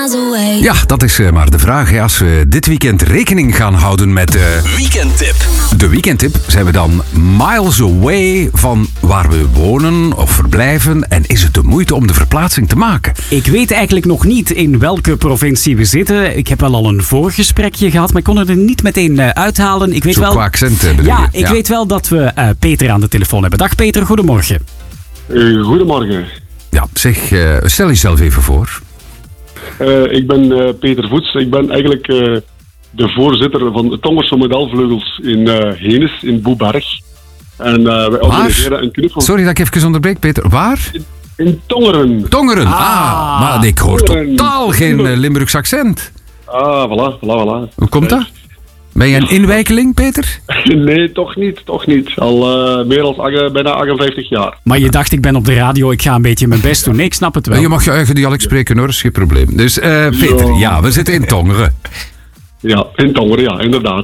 miles away. Ja, dat is maar de vraag. Hè. Als we dit weekend rekening gaan houden met Weekendtip. de weekendtip, zijn we dan miles away van waar we wonen of verblijven. En is het de moeite om de verplaatsing te maken? Ik weet eigenlijk nog niet in welke provincie we zitten. Ik heb wel al een voorgesprekje gehad, maar ik kon het er niet meteen uithalen. Ik weet Zo wel... qua accent bedoel Ja, je? ik weet wel dat we Peter aan de telefoon hebben. Dag Peter, goedemorgen. Goedemorgen. Ja, zeg, stel jezelf even voor. Ik ben Peter Voets. Ik ben eigenlijk de voorzitter van de Tongerse modelvleugels in Henes, in Boeberg. En wij organiseren een knuffel... Sorry dat ik even onderbreek, Peter. Waar? In Tongeren. Tongeren. Maar ik hoor Tongeren. totaal geen Limburgs accent. Voilà. Hoe komt dat? Ben je een inwijkeling, Peter? Nee, toch niet. Al meer dan bijna 58 jaar. Maar je dacht, ik ben op de radio, ik ga een beetje mijn best doen. Nee, ik snap het wel. Je mag je eigen dialect spreken hoor, is geen probleem. Dus Peter, ja, we zitten in Tongeren. Ja, in Tongeren, ja, inderdaad.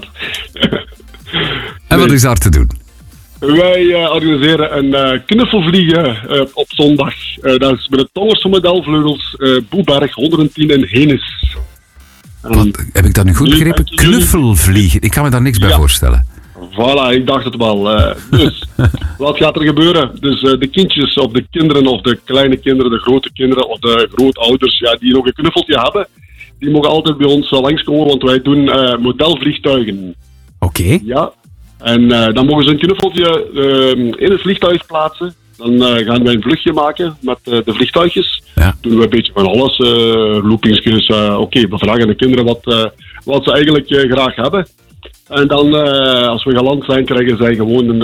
En wat is daar te doen? Wij organiseren een knuffelvliegen op zondag. Dat is bij de Tongerse modelvleugels Boeberg 110 in Henes. Wat, heb ik dat nu goed begrepen? Knuffelvliegen. Ik kan me daar niks bij voorstellen. Voilà, ik dacht het wel. Dus, wat gaat er gebeuren? Dus de kindjes of de kinderen of de kleine kinderen, de grote kinderen of de grootouders, ja, die nog een knuffeltje hebben, die mogen altijd bij ons langskomen, want wij doen modelvliegtuigen. Oké. Ja. En dan mogen ze een knuffeltje in het vliegtuig plaatsen. Dan gaan wij een vluchtje maken met de vliegtuigjes. Ja. Doen we een beetje van alles. Loopingjes. We vragen de kinderen wat ze eigenlijk graag hebben. En dan, als we geland zijn, krijgen zij gewoon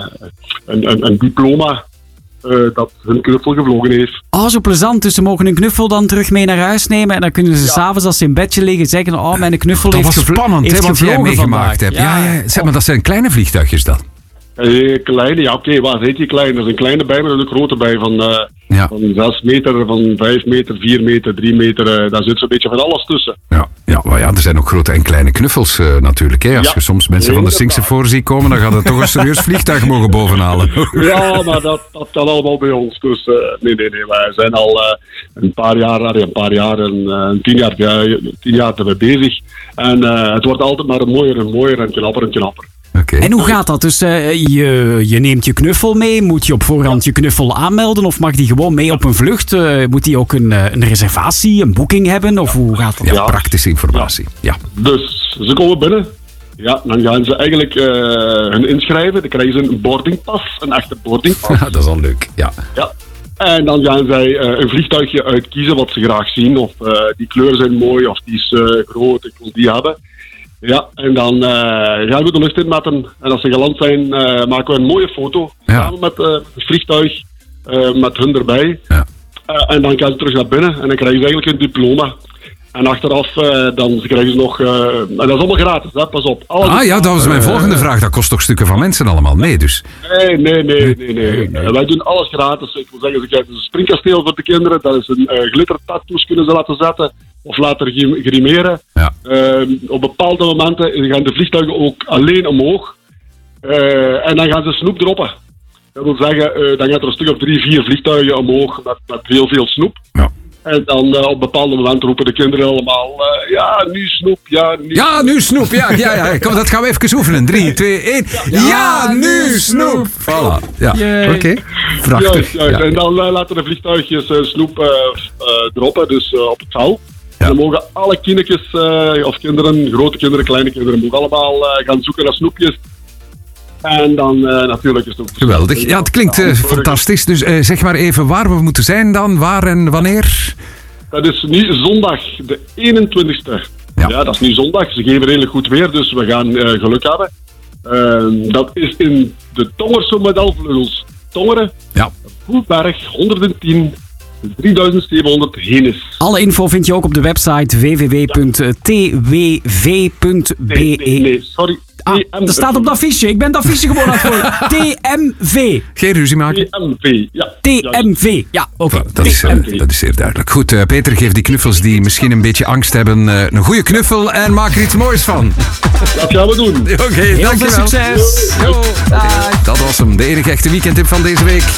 een diploma dat hun knuffel gevlogen heeft. Oh, zo plezant. Dus ze mogen een knuffel dan terug mee naar huis nemen. En dan kunnen ze s'avonds, als ze in bedje liggen, zeggen: oh, mijn knuffel Dat heeft was spannend, hè, wat jij gevlogen meegemaakt hebt. vandaag. Ja. Zeg maar, dat zijn kleine vliegtuigjes dan. Kleine, ja oké, wat heet die klein? Er is een kleine bij, maar er is een grote bij van 6 meter, van 5 meter, 4 meter, 3 meter. Daar zit zo'n beetje van alles tussen. Maar ja, er zijn ook grote en kleine knuffels natuurlijk. Hè. Als je soms mensen van de Singapore ziet komen, dan gaat het toch een serieus vliegtuig mogen bovenhalen. Ja, maar dat kan allemaal bij ons. Dus nee, wij zijn al een paar jaar en 10 jaar ermee bezig. En het wordt altijd maar mooier en knapper. Okay. En hoe gaat dat? Dus je neemt je knuffel mee. Moet je op voorhand je knuffel aanmelden? Of mag die gewoon mee op een vlucht? Moet die ook een reservatie, een boeking hebben? Of hoe gaat dat? Ja, praktische informatie. Ja. Dus ze komen binnen. Ja, dan gaan ze eigenlijk hun inschrijven. Dan krijgen ze een boardingpas, een echte boardingpas. Dat is al leuk, ja. En dan gaan zij een vliegtuigje uitkiezen wat ze graag zien. Of die kleuren zijn mooi, of die is groot, ik wil die hebben. Ja, en dan gaan we de lucht in met hen. En als ze geland zijn, maken we een mooie foto. Samen met het vliegtuig, met hun erbij. Ja. En dan gaan ze terug naar binnen. En dan krijgen ze eigenlijk een diploma. En achteraf, dan krijgen ze nog... en dat is allemaal gratis, hè? Pas op. Dat was mijn volgende vraag. Dat kost toch stukken van mensen allemaal mee, dus? Nee. Wij doen alles gratis. Ik wil zeggen, ze krijgen een springkasteel voor de kinderen. Dat is een glittertattoos kunnen ze laten zetten. Of laten grimeren. Ja. Op bepaalde momenten gaan de vliegtuigen ook alleen omhoog. En dan gaan ze snoep droppen. Dat wil zeggen, dan gaat er een stuk of 3, 4 vliegtuigen omhoog met heel veel snoep. Ja. En dan op bepaalde momenten roepen de kinderen allemaal... nu snoep, nu snoep, ja. Kom, dat gaan we even oefenen. 3, 2, 1. Ja, nu snoep! Voilà. Ja, oké. Prachtig. Juist. En dan laten de vliegtuigjes snoep droppen, dus op het vel. Ja. Dan mogen alle kindjes, of kinderen, grote kinderen, kleine kinderen, mogen allemaal gaan zoeken naar snoepjes. En dan natuurlijk is het ook... Geweldig. Ja, het klinkt fantastisch. Dus zeg maar even waar we moeten zijn dan, waar en wanneer? Dat is nu zondag, de 21ste. Ja, dat is nu zondag. Ze geven redelijk goed weer, dus we gaan geluk hebben. Dat is in de Tongerse modelvleugels. Tongeren, Boeberg, 110... 3700 Henes. Alle info vind je ook op de website www.twv.be. Nee, sorry. Dat staat op dat fiche. Ik ben dat fiche gewoon aan het volgen. TMV. Geen ruzie maken. TMV, ja. TMV, ja, oké. Dat is zeer duidelijk. Goed, Peter, geef die knuffels die misschien een beetje angst hebben een goede knuffel en maak er iets moois van. Dat gaan we doen. Oké, dankjewel. Heel veel succes. Dat was hem, de enige echte weekendtip van deze week.